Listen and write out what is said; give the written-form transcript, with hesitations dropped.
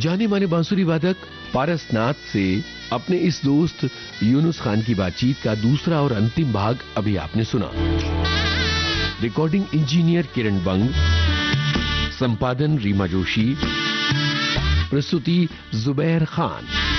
जाने माने बांसुरी वादक पारसनाथ से अपने इस दोस्त यूनुस खान की बातचीत का दूसरा और अंतिम भाग अभी आपने सुना। रिकॉर्डिंग इंजीनियर किरण बंग, संपादन रीमा जोशी, प्रस्तुति जुबैर खान।